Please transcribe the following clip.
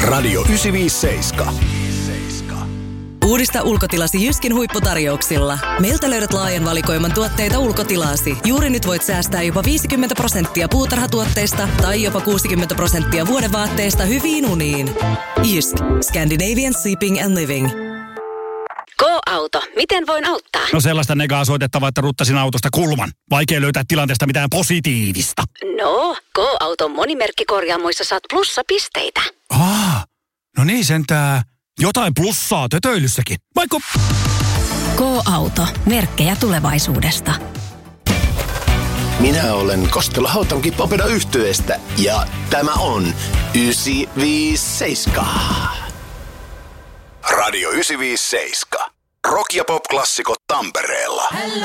Radio 957. Uudista ulkotilasi Jyskin huipputarjouksilla. Meiltä löydät laajan valikoiman tuotteita ulkotilasi. Juuri nyt voit säästää jopa 50% puutarhatuotteista tai jopa 60% vuodevaatteista hyviin uniin. Jysk. Scandinavian Sleeping and Living. Go-auto. Miten voin auttaa? No sellaista negaa soitettavaa, että ruttasin autosta kulman. Vaikea löytää tilanteesta mitään positiivista. No, Go-auton monimerkkikorjaamoissa saat plussapisteitä. No niin sentää. Jotain plussaa tötöilyssäkin. Vaikka... Go-auto. Merkkejä tulevaisuudesta. Minä olen Koskela-Hautanki Popeda -yhtyeestä ja tämä on 957. Radio 957. Rock- ja pop-klassikot Tampereella.